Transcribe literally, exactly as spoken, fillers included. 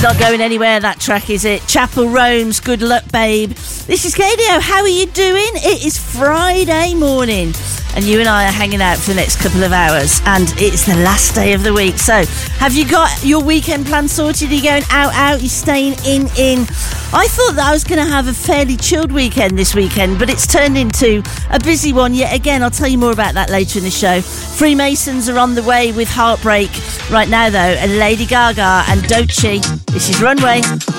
Not going anywhere, that track, is it? Chapel Rome's Good Luck Babe. This is Gadio. How are you doing? It is Friday morning and you and I are hanging out for the next couple of hours, and it's the last day of the week. So have you got your weekend plan sorted? Are you going out, out? Are you staying in, in? I thought that I was going to have a fairly chilled weekend this weekend, but it's turned into a busy one yet again. I'll tell you more about that later in the show. Freemasons are on the way with Heartbreak. Right now, though, and Lady Gaga and Doechii. This is Runway.